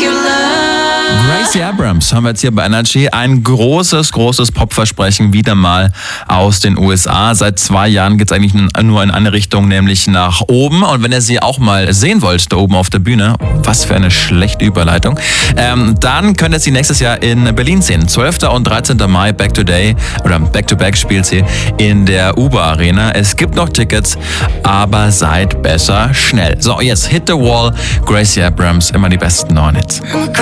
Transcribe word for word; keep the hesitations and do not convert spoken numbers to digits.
Gracie Abrams haben wir jetzt hier bei Energy. Ein großes, großes Popversprechen wieder mal aus den U S A. Seit zwei Jahren geht es eigentlich nur in eine Richtung, nämlich nach oben. Und wenn ihr sie auch mal sehen wollt, da oben auf der Bühne, was für eine schlechte Überleitung, ähm, dann könnt ihr sie nächstes Jahr in Berlin sehen. zwölfter und dreizehnter Mai, Back to Day, oder Back to Back spielt sie in der Uber Arena. Es gibt noch Tickets, aber seid besser schnell. So, jetzt Hit the Wall, Gracie Abrams, immer die besten neuen Hits.